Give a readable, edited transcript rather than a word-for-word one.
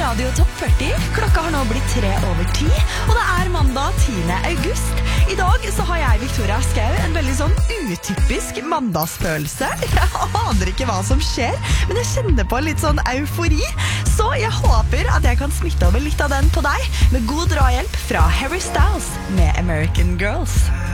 Radio Topp 40. Klokka har nå blitt 3:10, og det er mandag 10. august. I dag så har jeg, Victoria Skau, en veldig sånn utypisk mandagsfølelse. Jeg aner ikke hva som skjer, men jeg kjenner på litt sånn eufori. Så jeg håper at jeg kan smitte over litt av den på deg, med god drahjelp fra Harry Styles med American Girls.